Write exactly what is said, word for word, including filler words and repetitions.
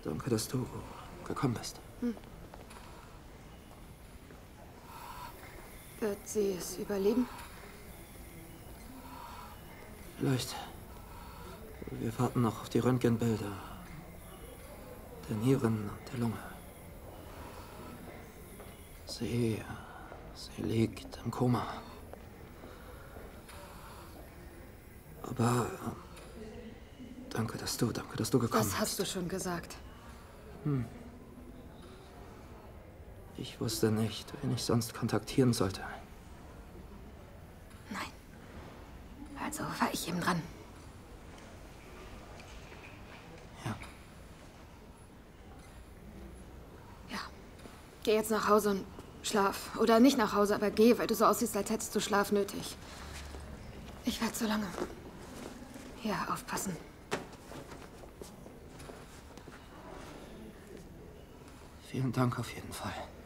Danke, dass du gekommen bist. Hm. Wird sie es überleben? Vielleicht. Wir warten noch auf die Röntgenbilder der Nieren und der Lunge. Sie, sie liegt im Koma. Aber danke, dass du, danke, dass du gekommen bist. Das hast du schon gesagt. Hm. Ich wusste nicht, wen ich sonst kontaktieren sollte. Nein. Also war ich eben dran. Ja. Ja. Geh jetzt nach Hause und schlaf. Oder nicht nach Hause, aber geh, weil du so aussiehst, als hättest du Schlaf nötig. Ich werde so lange hier aufpassen. Vielen Dank auf jeden Fall.